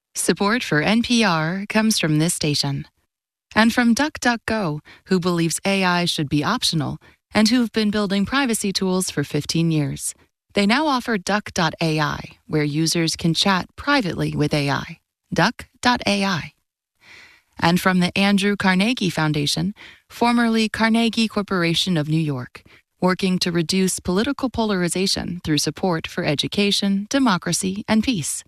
Support for NPR comes from this station. And from DuckDuckGo, who believes AI should be optional and who've been building privacy tools for 15 years. They now offer Duck.ai, where users can chat privately with AI. Duck.ai. And from the Andrew Carnegie Foundation, formerly Carnegie Corporation of New York, working to reduce political polarization through support for education, democracy, and peace.